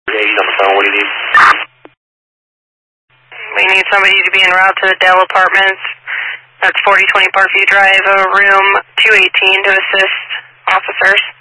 on the phone. What do you need? We need somebody to be en route to the Dell Apartments. That's 4020 Parkview Drive, room 218 to assist officers.